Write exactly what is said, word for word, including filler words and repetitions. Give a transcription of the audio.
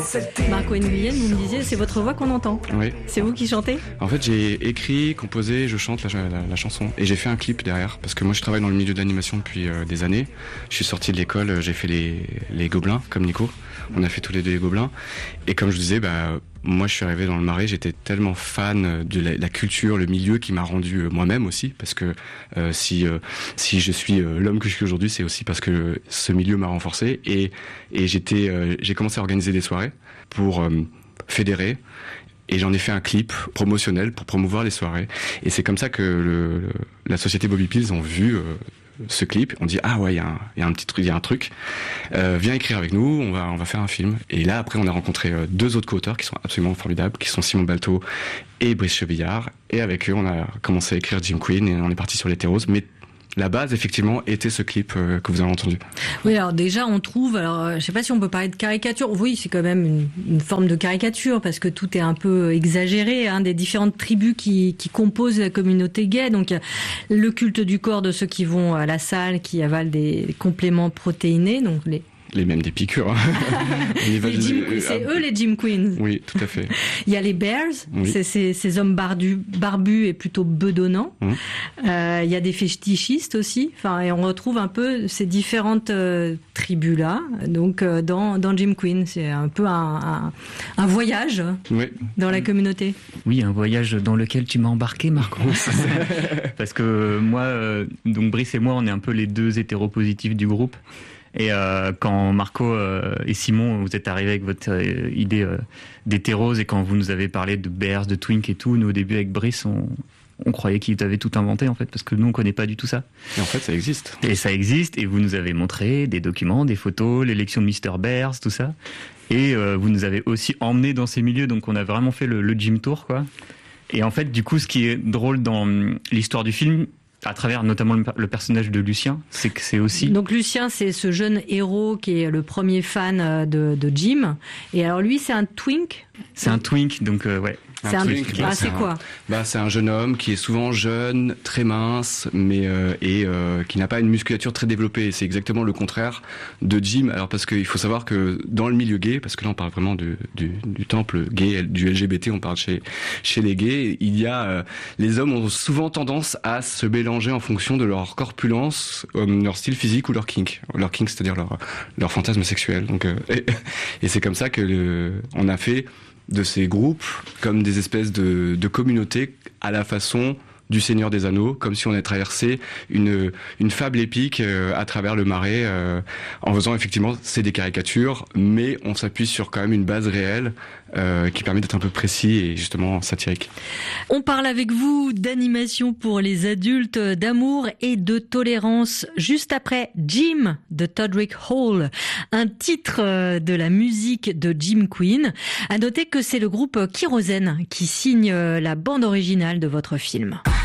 Marco Nguyen, vous me disiez, c'est votre voix qu'on entend. Oui. C'est vous qui chantez ? En fait, j'ai écrit, composé, je chante la, la, la chanson. Et j'ai fait un clip derrière, parce que moi je travaille dans le milieu de l'animation depuis euh, des années. Je suis sorti de l'école, j'ai fait les, les Gobelins, comme Nico. On a fait tous les deux les Gobelins. Et comme je disais, bah, moi je suis arrivé dans le Marais, j'étais tellement fan de la, la culture, le milieu qui m'a rendu euh, moi-même aussi. Parce que euh, si, euh, si je suis euh, l'homme que je suis aujourd'hui, c'est aussi parce que ce milieu m'a renforcé. Et, et j'étais, euh, j'ai commencé à organiser des soirées pour euh, fédérer. Et j'en ai fait un clip promotionnel pour promouvoir les soirées. Et c'est comme ça que le, le, la société Bobby Pills ont vu euh, ce clip. On dit ah ouais, il y a un, il y a un petit truc, il y a un truc. Euh, viens écrire avec nous, on va, on va faire un film. Et là après, on a rencontré euh, deux autres co-auteurs qui sont absolument formidables, qui sont Simon Balto et Brice Chevillard. Et avec eux, on a commencé à écrire Jim Queen et on est parti sur l'hétérose. Mais la base, effectivement, était ce clip euh, que vous avez entendu. Oui, alors déjà, on trouve, alors je sais pas si on peut parler de caricature. Oui, c'est quand même une, une forme de caricature parce que tout est un peu exagéré, hein, des différentes tribus qui, qui composent la communauté gay. Donc, le culte du corps de ceux qui vont à la salle, qui avalent des compléments protéinés, donc les Les mêmes des piqûres. Hein. les Jim, c'est eux les Jim Queens. Oui, tout à fait. Il y a les Bears, oui. c'est ces, ces hommes barbus, barbus et plutôt bedonnants. Mmh. Euh, il y a des fétichistes aussi. Enfin, et on retrouve un peu ces différentes euh, tribus-là. Donc, euh, dans, dans Jim Queen, c'est un peu un, un, un voyage oui. dans la communauté. Oui, un voyage dans lequel tu m'as embarqué, Marco. Parce que moi, euh, donc Brice et moi, on est un peu les deux hétéropositifs du groupe. Et euh, quand Marco euh, et Simon, vous êtes arrivés avec votre euh, idée euh, d'hétérose et quand vous nous avez parlé de Bears, de Twink et tout, nous au début avec Brice, on, on croyait qu'il avait tout inventé en fait, parce que nous on connaît pas du tout ça. Et en fait, ça existe. Et ça existe, et vous nous avez montré des documents, des photos, l'élection de mister Bears, tout ça. Et euh, vous nous avez aussi emmenés dans ces milieux, donc on a vraiment fait le, le gym tour, quoi. Et en fait, du coup, ce qui est drôle dans l'histoire du film, à travers notamment le personnage de Lucien, c'est que c'est aussi... Donc Lucien, c'est ce jeune héros qui est le premier fan de, de Jim. Et alors lui, c'est un twink ? C'est un twink, donc euh, ouais. C'est un, un twink, bah, c'est, c'est quoi ? Bah, c'est un jeune homme qui est souvent jeune, très mince, mais euh, et euh, qui n'a pas une musculature très développée. C'est exactement le contraire de Jim. Alors parce qu'il faut savoir que dans le milieu gay, parce que là on parle vraiment de, du, du temple gay, du L G B T, on parle chez chez les gays. Il y a euh, les hommes ont souvent tendance à se mélanger en fonction de leur corpulence, euh, leur style physique ou leur kink. Leur kink, c'est-à-dire leur leur fantasme sexuel. Donc euh, et, et c'est comme ça que le, on a fait de ces groupes comme des espèces de, de communautés à la façon du Seigneur des Anneaux, comme si on avait traversé une, une fable épique euh, à travers le Marais, euh, en faisant effectivement, c'est des caricatures, mais on s'appuie sur quand même une base réelle euh, qui permet d'être un peu précis et justement satirique. On parle avec vous d'animation pour les adultes, d'amour et de tolérance, juste après Jim de Todrick Hall, un titre de la musique de Jim Queen. À noter que c'est le groupe Kérosène qui signe la bande originale de votre film.